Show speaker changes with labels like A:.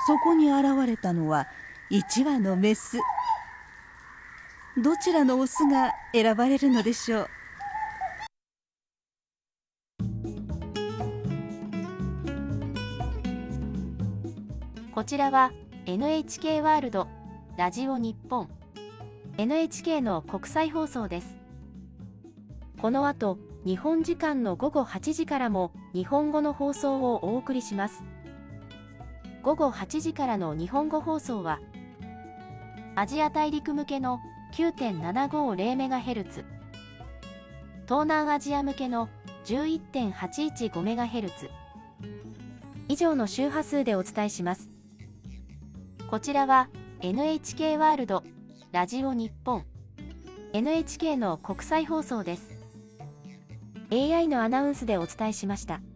A: そこに現れたのは1羽のメス。どちらのオスが選ばれるのでしょう。
B: こちらは NHK ワールドラジオ日本 NHK の国際放送です。この後、日本時間の午後8時からも日本語の放送をお送りします。午後8時からの日本語放送は、アジア大陸向けの 9.750MHz、東南アジア向けの 11.815MHz、以上の周波数でお伝えします。こちらは NHK ワールドラジオ日本 NHK の国際放送です。AI のアナウンスでお伝えしました。